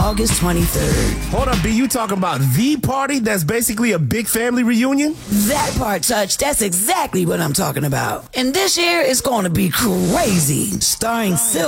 August 23rd. Hold up, B, you talking about the party that's basically a big family reunion? That part, Touch, that's exactly what I'm talking about. And this year is going to be crazy. Starring Silk